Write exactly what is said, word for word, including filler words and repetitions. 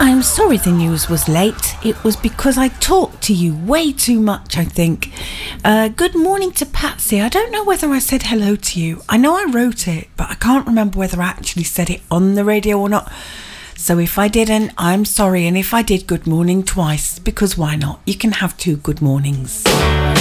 I'm sorry the news was late. It was because I talked to you way too much, I think. Uh, good morning to Patsy. I don't know whether I said hello to you. I know I wrote it, but I can't remember whether I actually said it on the radio or not. So if I didn't, I'm sorry. And if I did, good morning twice, because why not? You can have two good mornings.